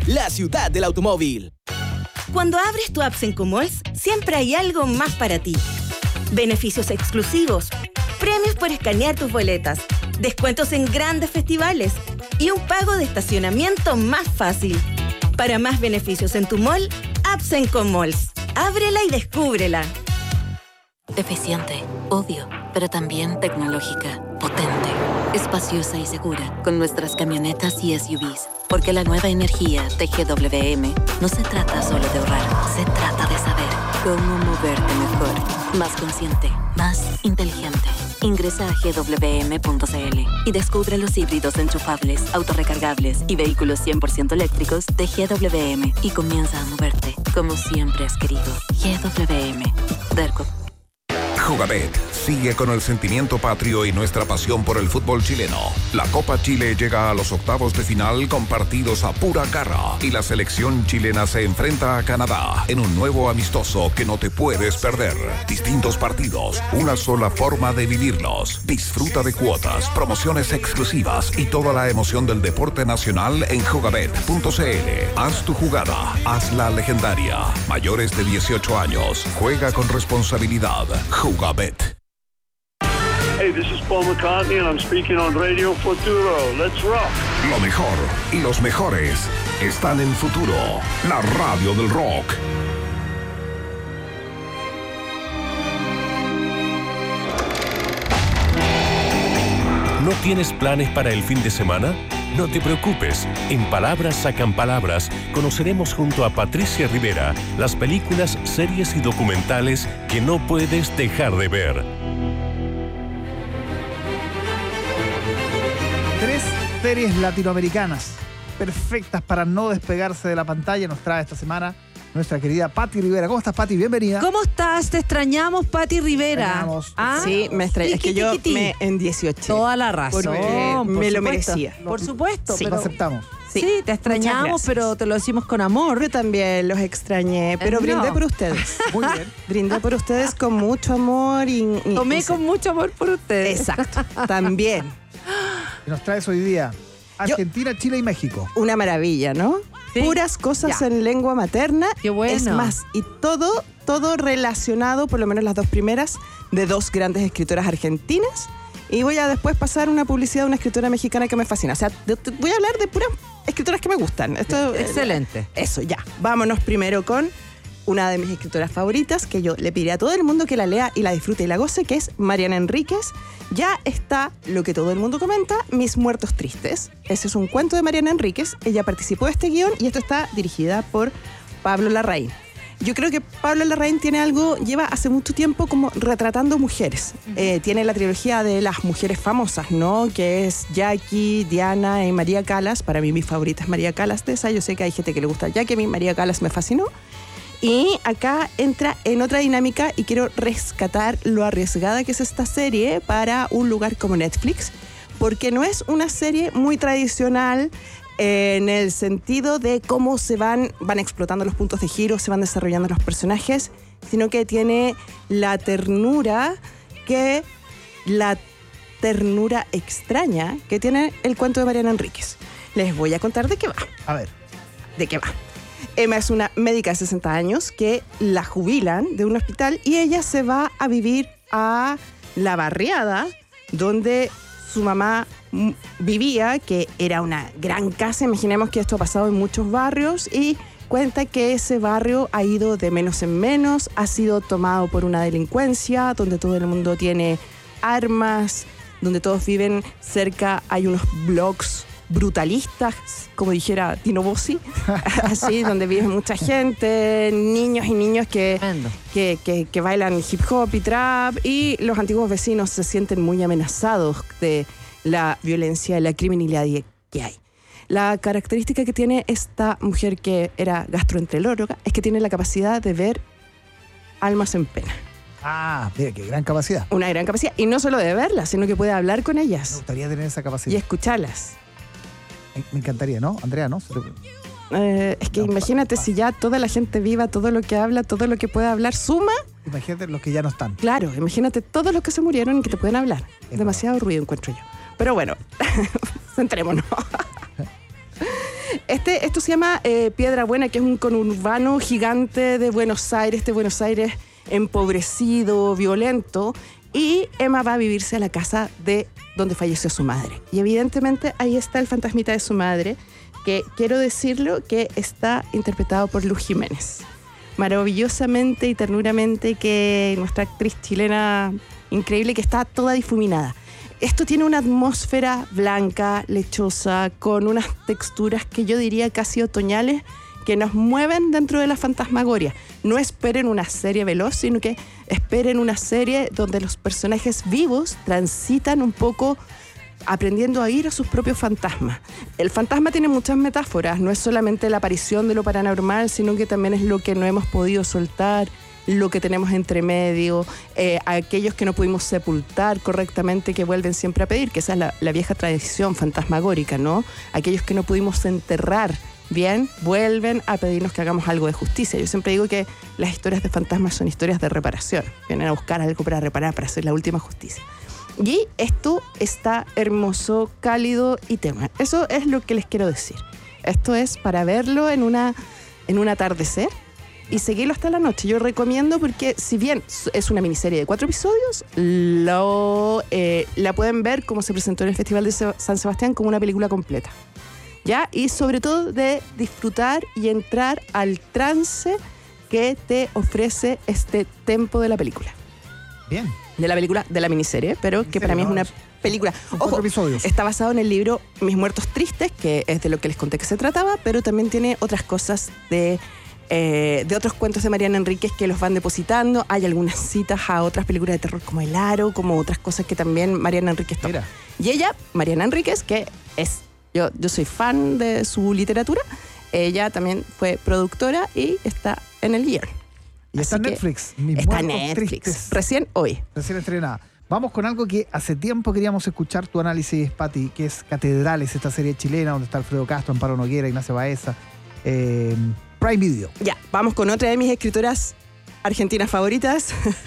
la ciudad del automóvil. Cuando abres tu app Sencomalls, siempre hay algo más para ti. Beneficios exclusivos, premios por escanear tus boletas, descuentos en grandes festivales y un pago de estacionamiento más fácil. Para más beneficios en tu mall, app Sencomalls. Ábrela y descúbrela. Eficiente, obvio, pero también tecnológica, potente, espaciosa y segura con nuestras camionetas y SUVs. Porque la nueva energía de GWM no se trata solo de ahorrar, se trata de saber cómo moverte mejor, más consciente, más inteligente. Ingresa a gwm.cl y descubre los híbridos enchufables, autorrecargables y vehículos 100% eléctricos de GWM y comienza a moverte como siempre has querido. GWM. Derco. Jugabet sigue con el sentimiento patrio y nuestra pasión por el fútbol chileno. La Copa Chile llega a los octavos de final con partidos a pura garra y la selección chilena se enfrenta a Canadá en un nuevo amistoso que no te puedes perder. Distintos partidos, una sola forma de vivirlos. Disfruta de cuotas, promociones exclusivas y toda la emoción del deporte nacional en jugabet.cl. Haz tu jugada, hazla legendaria. Mayores de 18 años, juega con responsabilidad. Jugabet. Hey, this is Paul McCartney and I'm speaking on Radio Futuro. Let's rock. Lo mejor y los mejores están en Futuro, la radio del rock. ¿No tienes planes para el fin de semana? No te preocupes, en Palabras Sacan Palabras conoceremos junto a Patricia Rivera las películas, series y documentales que no puedes dejar de ver. 3 series latinoamericanas perfectas para no despegarse de la pantalla nos trae esta semana nuestra querida Pati Rivera. ¿Cómo estás, Pati? Bienvenida. ¿Cómo estás? Te extrañamos, Pati Rivera. Sí, me extrañé. Es que yo me en 18. Toda la razón. Porque me lo merecía. Por supuesto. Sí, pero lo aceptamos. Sí, te extrañamos, pero te lo decimos con amor. Yo también los extrañé, pero brindé por ustedes. Muy bien. Brindé por ustedes con mucho amor y tomé con mucho amor por ustedes. Exacto. También. ¿Qué nos traes hoy día? Argentina, Chile y México. Una maravilla, ¿no? ¿Sí? Puras cosas en lengua materna. Qué bueno. Es más, y todo relacionado, por lo menos las dos primeras, de dos grandes escritoras argentinas. Y voy a después pasar una publicidad de una escritora mexicana que me fascina. O sea, voy a hablar de puras escritoras que me gustan. Esto, excelente. Eso, ya. Vámonos primero con una de mis escritoras favoritas, que yo le pediría a todo el mundo que la lea y la disfrute y la goce, que es Mariana Enríquez. Ya está lo que todo el mundo comenta, Mis Muertos Tristes. Ese es un cuento de Mariana Enríquez. Ella participó de este guión y esto está dirigida por Pablo Larraín. Yo creo que Pablo Larraín lleva hace mucho tiempo como retratando mujeres. Tiene la trilogía de las mujeres famosas, ¿no? Que es Jackie, Diana y María Callas. Para mí mi favorita es María Callas de esa. Yo sé que hay gente que le gusta Jackie, a mí María Callas me fascinó. Y acá entra en otra dinámica y quiero rescatar lo arriesgada que es esta serie para un lugar como Netflix, porque no es una serie muy tradicional en el sentido de cómo se van explotando los puntos de giro, se van desarrollando los personajes, sino que tiene la ternura extraña que tiene el cuento de Mariana Enríquez. Les voy a contar de qué va. A ver. ¿De qué va? Emma es una médica de 60 años que la jubilan de un hospital y ella se va a vivir a la barriada donde su mamá vivía, que era una gran casa. Imaginemos que esto ha pasado en muchos barrios y cuenta que ese barrio ha ido de menos en menos, ha sido tomado por una delincuencia, donde todo el mundo tiene armas, donde todos viven cerca, hay unos blogs brutalistas, como dijera Tino Bossi, así, donde vive mucha gente, niños y niños que bailan hip hop y trap, y los antiguos vecinos se sienten muy amenazados de la violencia y la criminalidad que hay. La característica que tiene esta mujer que era gastroenteróloga es que tiene la capacidad de ver almas en pena. Ah, mira, qué gran capacidad. Una gran capacidad, y no solo de verlas, sino que puede hablar con ellas. Me gustaría tener esa capacidad. Y escucharlas. Me encantaría, ¿no? Andrea, ¿no? Es que imagínate si ya toda la gente viva, todo lo que habla, todo lo que puede hablar, suma. Imagínate los que ya no están. Claro, imagínate todos los que se murieron y que te pueden hablar. Es demasiado ruido, encuentro yo. Pero bueno, centrémonos. Esto se llama Piedra Buena, que es un conurbano gigante de Buenos Aires empobrecido, violento, y Emma va a vivirse a la casa de donde falleció su madre. Y evidentemente ahí está el fantasmita de su madre, que quiero decirlo que está interpretado por Luz Jiménez. Maravillosamente y ternuramente, que nuestra actriz chilena increíble, que está toda difuminada. Esto tiene una atmósfera blanca, lechosa, con unas texturas que yo diría casi otoñales, que nos mueven dentro de la fantasmagoria. No esperen una serie veloz, sino que esperen una serie donde los personajes vivos transitan un poco aprendiendo a ir a sus propios fantasmas. El fantasma tiene muchas metáforas, no es solamente la aparición de lo paranormal, sino que también es lo que no hemos podido soltar, lo que tenemos entre medio, aquellos que no pudimos sepultar correctamente, que vuelven siempre a pedir, que esa es la vieja tradición fantasmagórica, ¿no? Aquellos que no pudimos enterrar bien, vuelven a pedirnos que hagamos algo de justicia. Yo siempre digo que las historias de fantasmas son historias de reparación, vienen a buscar algo para reparar, para hacer la última justicia. Y esto está hermoso, cálido y tierno. Eso es lo que les quiero decir. Esto es para verlo en un atardecer y seguirlo hasta la noche. Yo recomiendo, porque si bien es una miniserie de 4 episodios, la pueden ver como se presentó en el Festival de San Sebastián, como una película completa, ¿ya? Y sobre todo de disfrutar y entrar al trance que te ofrece este tempo de la película. Bien. De la película, de la miniserie, pero que para mí es una película. Ojo, episodios. Está basado en el libro Mis Muertos Tristes, que es de lo que les conté que se trataba, pero también tiene otras cosas de otros cuentos de Mariana Enríquez que los van depositando. Hay algunas citas a otras películas de terror como El Aro, como otras cosas que también Mariana Enríquez toma. Mira. Y ella, Mariana Enríquez, que es, yo soy fan de su literatura, ella también fue productora y está en el guión. Y está en Netflix. Está en Netflix. Recién hoy. Recién estrenada. Vamos con algo que hace tiempo queríamos escuchar tu análisis, Pati, que es Catedrales, esta serie chilena donde está Alfredo Castro, Amparo Noguera, Ignacio Baeza. Prime Video. Ya, vamos con otra de mis escritoras argentinas favoritas.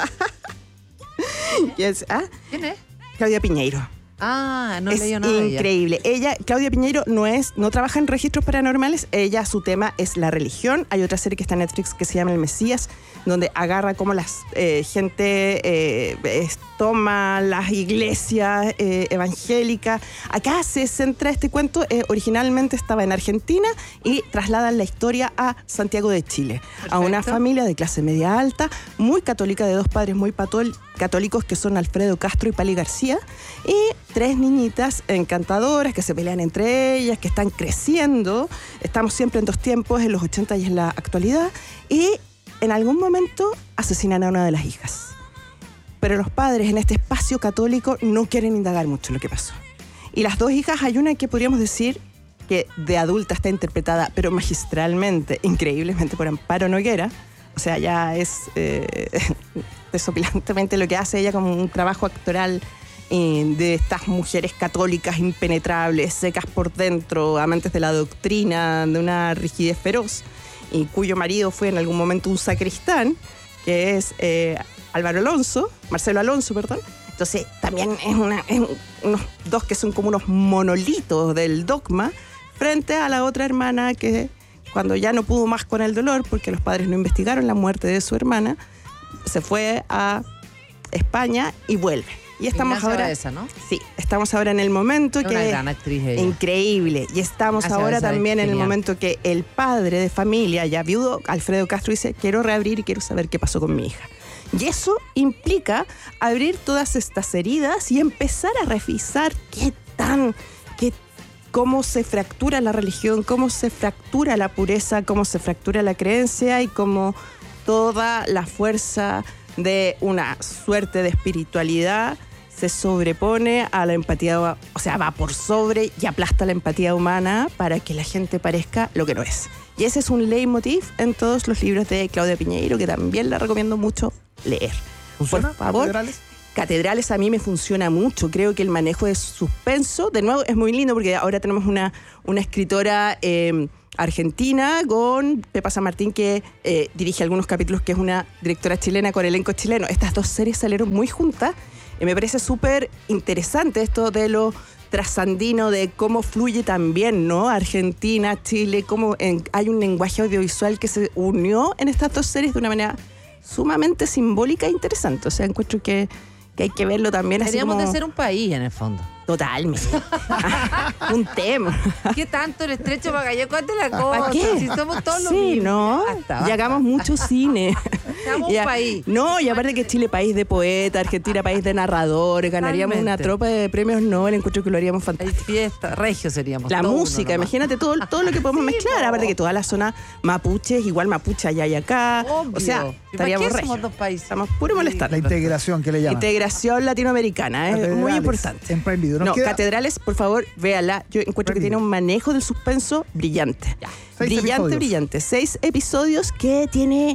¿Quién es? Claudia Piñeiro. No leí nada de ella. Increíble. Claudia Piñeiro, no trabaja en registros paranormales. Ella, su tema es la religión. Hay otra serie que está en Netflix que se llama El Mesías, donde agarra cómo la gente toma las iglesias evangélicas. Acá se centra este cuento. Originalmente estaba en Argentina y trasladan la historia a Santiago de Chile. Perfecto. A una familia de clase media alta, muy católica, de 2 padres muy católicos, que son Alfredo Castro y Pali García, y 3 niñitas encantadoras que se pelean entre ellas, que están creciendo. Estamos siempre en 2 tiempos, en los 80 y en la actualidad, y en algún momento asesinan a una de las hijas. Pero los padres en este espacio católico no quieren indagar mucho lo que pasó. Y las 2 hijas, hay una que podríamos decir que de adulta está interpretada, pero magistralmente, increíblemente, por Amparo Noguera. O sea, ya es desopilantemente lo que hace ella, como un trabajo actoral de estas mujeres católicas impenetrables, secas por dentro, amantes de la doctrina, de una rigidez feroz, y cuyo marido fue en algún momento un sacristán, que es Marcelo Alonso, perdón. Entonces también es unos 2 que son como unos monolitos del dogma, frente a la otra hermana que, cuando ya no pudo más con el dolor, porque los padres no investigaron la muerte de su hermana, se fue a España y vuelve. Y estamos Ignacia ahora, Baeza, ¿no? Sí, estamos ahora en el momento es que... Una gran actriz ella. Increíble. Y estamos Ignacia ahora Baeza también en el genial. momento que el padre de familia, ya viudo, Alfredo Castro, dice: quiero reabrir y quiero saber qué pasó con mi hija. Y eso implica abrir todas estas heridas y empezar a revisar cómo se fractura la religión, cómo se fractura la pureza, cómo se fractura la creencia, y cómo toda la fuerza de una suerte de espiritualidad se sobrepone a la empatía, o sea, va por sobre y aplasta la empatía humana para que la gente parezca lo que no es. Y ese es un leitmotiv en todos los libros de Claudia Piñeiro, que también la recomiendo mucho leer. ¿Funciona? Por favor. Catedrales a mí me funciona mucho. Creo que el manejo de suspenso, de nuevo, es muy lindo, porque ahora tenemos una escritora argentina con Pepa San Martín, que dirige algunos capítulos, que es una directora chilena con elenco chileno. Estas 2 series salieron muy juntas y me parece súper interesante esto de lo trasandino de cómo fluye también, ¿no? Argentina, Chile, cómo hay un lenguaje audiovisual que se unió en estas dos series de una manera sumamente simbólica e interesante. O sea, encuentro que hay que verlo también así como... Deberíamos de ser un país, en el fondo. Totalmente. Un tema. ¿Qué tanto el estrecho Magallanes? ¿Cuánto la cosa? ¿Para qué? Si somos todos los Sí, mismos. ¿no? Basta. Y hagamos mucho cine. Seamos un país. No, y aparte que Chile país de poeta, Argentina país de narrador, ganaríamos una Totalmente. tropa de premios Nobel, encuentro que lo haríamos Hay fantástico. fiesta, regio seríamos. La todo música, uno nomás. imagínate todo lo que podemos Sí, mezclar, po. aparte que toda la zona mapuche es igual mapuche allá y acá. Obvio. O sea, ¿Y para estaríamos qué somos regios. dos países? Estamos puro molestar. La integración que le llaman. Integración latinoamericana, es muy Catedrales importante. En Prime Video. Nos No, queda- Catedrales, por favor, véala. Yo encuentro que Prime tiene Video. un manejo del suspenso brillante. 6 episodios. Brillante. 6 episodios que tiene...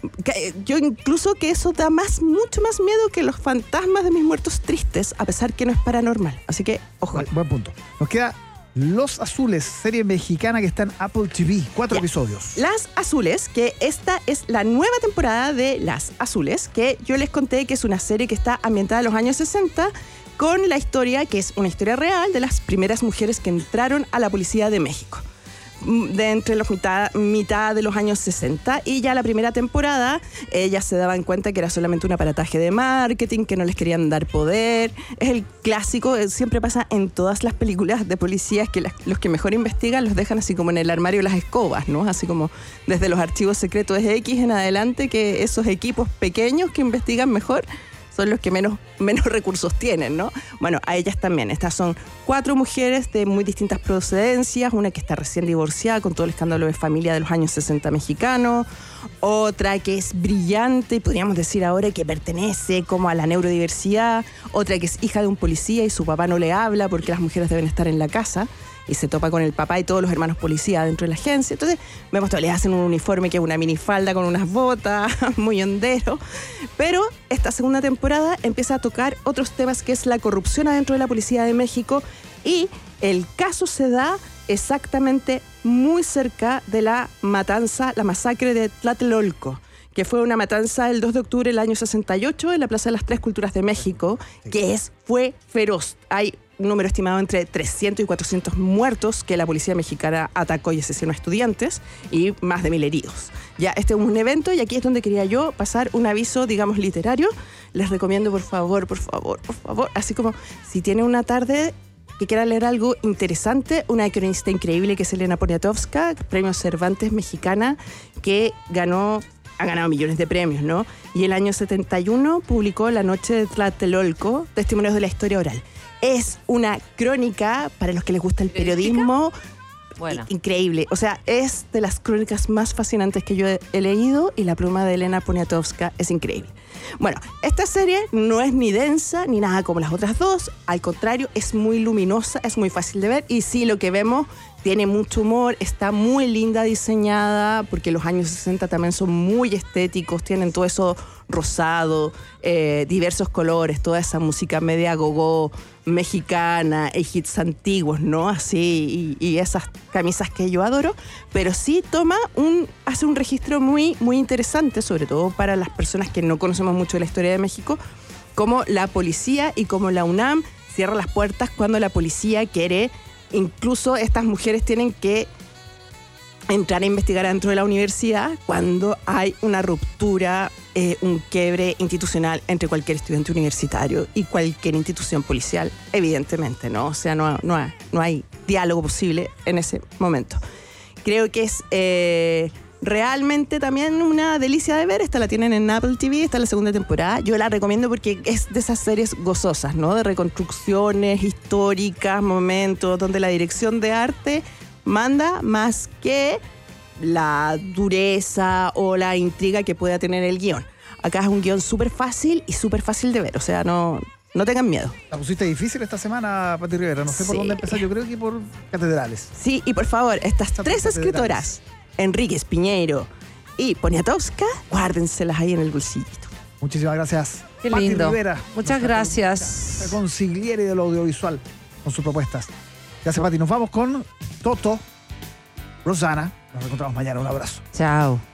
Yo incluso que eso da mucho más miedo que los fantasmas de mis muertos tristes, a pesar que no es paranormal. Así que, ojo. Buen punto. Nos queda Los Azules, serie mexicana que está en Apple TV. 4 Ya. episodios. Las Azules, que esta es la nueva temporada de Las Azules, que yo les conté que es una serie que está ambientada en los años 60 con la historia, que es una historia real, de las primeras mujeres que entraron a la Policía de México. De entre los mitad de los años 60, y ya la primera temporada ellas se daban cuenta que era solamente un aparataje de marketing, que no les querían dar poder. Es el clásico, siempre pasa en todas las películas de policías, que los que mejor investigan los dejan así como en el armario las escobas, ¿no? Así como desde los archivos secretos de X en adelante, que esos equipos pequeños que investigan mejor son los que menos recursos tienen, ¿no? Bueno, a ellas también. Estas son 4 mujeres de muy distintas procedencias, una que está recién divorciada con todo el escándalo de familia de los años 60 mexicano, otra que es brillante y podríamos decir ahora que pertenece como a la neurodiversidad, otra que es hija de un policía y su papá no le habla porque las mujeres deben estar en la casa, y se topa con el papá y todos los hermanos policías dentro de la agencia. Entonces vemos que les hacen un uniforme que es una minifalda con unas botas, muy hondero. Pero esta segunda temporada empieza a tocar otros temas, que es la corrupción adentro de la Policía de México, y el caso se da exactamente muy cerca de la masacre de Tlatelolco, que fue una matanza el 2 de octubre del año 68 en la Plaza de las Tres Culturas de México, que fue feroz. Hay un número estimado entre 300 y 400 muertos que la policía mexicana atacó y asesinó a estudiantes, y más de 1000 heridos. Ya, este es un evento, y aquí es donde quería yo pasar un aviso, digamos, literario. Les recomiendo, por favor, así como si tienen una tarde que quiera leer algo interesante, una cronista increíble que es Elena Poniatowska, premio Cervantes mexicana, que ha ganado millones de premios, ¿no? Y el año 71 publicó La Noche de Tlatelolco, Testimonios de la Historia Oral. Es una crónica para los que les gusta el periodismo. Bueno. Increíble. O sea, es de las crónicas más fascinantes que yo he leído, y la pluma de Elena Poniatowska es increíble. Bueno, esta serie no es ni densa ni nada como las otras dos. Al contrario, es muy luminosa, es muy fácil de ver, y sí, lo que vemos tiene mucho humor, está muy linda diseñada, porque los años 60 también son muy estéticos, tienen todo eso rosado, diversos colores, toda esa música media gogo mexicana, hits antiguos, ¿no? Así, y esas camisas que yo adoro, pero sí hace un registro muy, muy interesante, sobre todo para las personas que no conocemos mucho de la historia de México, como la policía y como la UNAM cierra las puertas cuando la policía quiere. Incluso estas mujeres tienen que entrar a investigar dentro de la universidad cuando hay una ruptura, un quiebre institucional entre cualquier estudiante universitario y cualquier institución policial, evidentemente, ¿no? O sea, no hay diálogo posible en ese momento. Creo que es realmente también una delicia de ver. Esta la tienen en Apple TV, esta es la segunda temporada. Yo la recomiendo porque es de esas series gozosas, ¿no? De reconstrucciones históricas, momentos donde la dirección de arte manda más que la dureza o la intriga que pueda tener el guión. Acá es un guión súper fácil y súper fácil de ver, o sea, no tengan miedo. La pusiste difícil esta semana, Pati Rivera. No sé por Sí. dónde empezar, yo creo que por Catedrales. Sí, y por favor, estas Estas 3 catedrales. escritoras, Enríquez, Piñeiro y Poniatowska, guárdenselas ahí en el bolsillito. Muchísimas gracias. Qué Pati lindo. Rivera, Muchas nuestra gracias. consigliere de lo audiovisual, con sus propuestas. Gracias, Pati. Nos vamos con Toto, Rosana. Nos encontramos mañana. Un abrazo. Chao.